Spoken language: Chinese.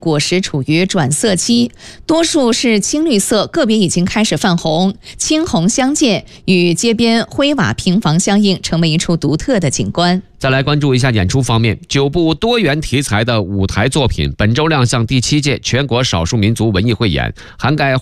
果实处于转色期，多数是青绿色，个别已经开始泛红，青红相间，与街边灰瓦平房相映，成为一处独特的景观。 再来关注一下演出方面，9部多元题材的舞台作品本周亮相第7届全国少数民族文艺汇演，涵盖